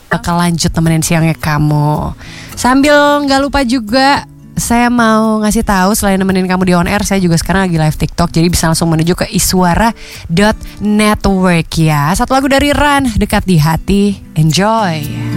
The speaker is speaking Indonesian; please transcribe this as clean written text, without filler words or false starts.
bakal lanjut temenin siangnya kamu. Sambil nggak lupa juga, saya mau ngasih tahu selain nemenin kamu di on air, saya juga sekarang lagi live TikTok. Jadi bisa langsung menuju ke iswara.network ya. Satu lagu dari Ran, Dekat di Hati. Enjoy.